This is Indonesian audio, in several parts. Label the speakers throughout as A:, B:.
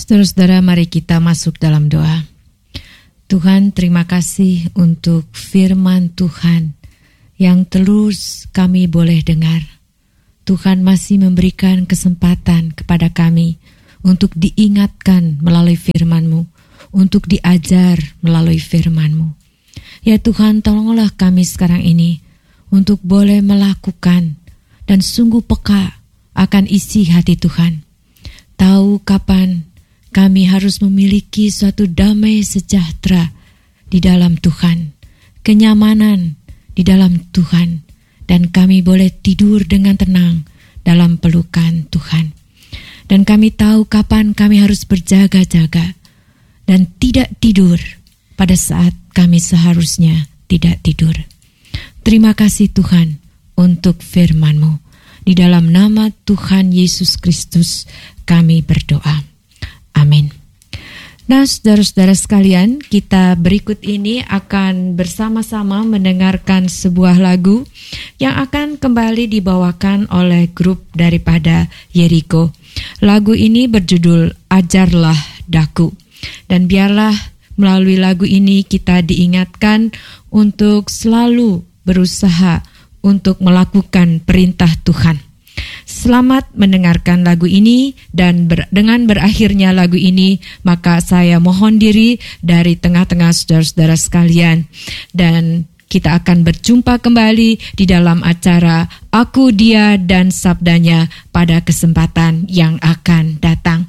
A: Saudara-saudara, mari kita masuk dalam doa. Tuhan, terima kasih untuk firman Tuhan yang terus kami boleh dengar. Tuhan masih memberikan kesempatan kepada kami untuk diingatkan melalui firman-Mu, untuk diajar melalui firman-Mu. Ya Tuhan, tolonglah kami sekarang ini untuk boleh melakukan dan sungguh peka akan isi hati Tuhan. Tahu kapan kami harus memiliki suatu damai sejahtera di dalam Tuhan, kenyamanan di dalam Tuhan, dan kami boleh tidur dengan tenang dalam pelukan Tuhan. Dan kami tahu kapan kami harus berjaga-jaga dan tidak tidur pada saat kami seharusnya tidak tidur. Terima kasih Tuhan untuk firman-Mu. Di dalam nama Tuhan Yesus Kristus kami berdoa. Amin. Nah, saudara-saudara sekalian, kita berikut ini akan bersama-sama mendengarkan sebuah lagu yang akan kembali dibawakan oleh grup daripada Yeriko. Lagu ini berjudul Ajarlah Daku. Dan biarlah melalui lagu ini kita diingatkan untuk selalu berusaha untuk melakukan perintah Tuhan. Selamat mendengarkan lagu ini, dan dengan berakhirnya lagu ini, maka saya mohon diri dari tengah-tengah saudara-saudara sekalian. Dan kita akan berjumpa kembali di dalam acara Aku, Dia, dan Sabdanya pada kesempatan yang akan datang.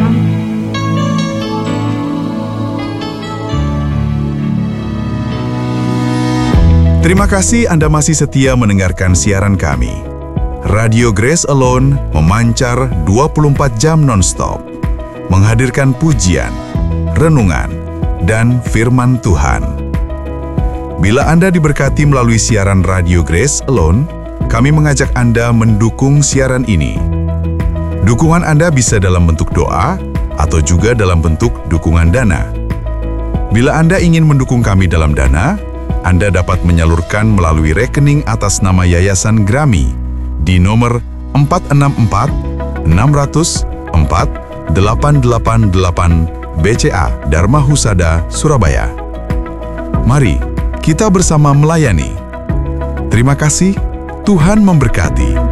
B: Terima kasih Anda masih setia mendengarkan siaran kami. Radio Grace Alone memancar 24 jam non-stop, menghadirkan pujian, renungan, dan firman Tuhan. Bila Anda diberkati melalui siaran Radio Grace Alone, kami mengajak Anda mendukung siaran ini. Dukungan Anda bisa dalam bentuk doa atau juga dalam bentuk dukungan dana. Bila Anda ingin mendukung kami dalam dana, Anda dapat menyalurkan melalui rekening atas nama Yayasan Grami di nomor 464 604 888 BCA Dharma Husada, Surabaya. Mari kita bersama melayani. Terima kasih, Tuhan memberkati.